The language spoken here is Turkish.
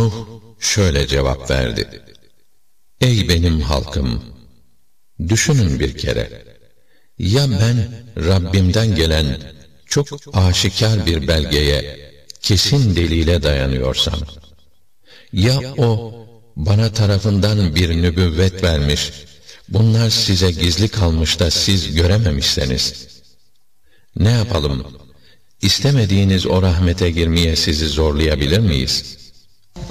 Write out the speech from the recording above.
Nuh şöyle cevap verdi: Ey benim halkım! Düşünün bir kere. Ya ben Rabbimden gelen çok aşikar bir belgeye, kesin delile dayanıyorsam, ya o bana tarafından bir nübüvvet vermiş, bunlar size gizli kalmış da siz görememişseniz, ne yapalım? İstemediğiniz o rahmete girmeye sizi zorlayabilir miyiz?